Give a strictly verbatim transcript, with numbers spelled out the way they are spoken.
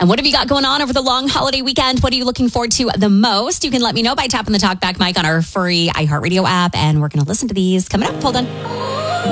And what have you got going on over the long holiday weekend? What are you looking forward to the most? You can let me know by tapping the talkback mic on our free iHeartRadio app. And we're going to listen to these coming up. Hold on.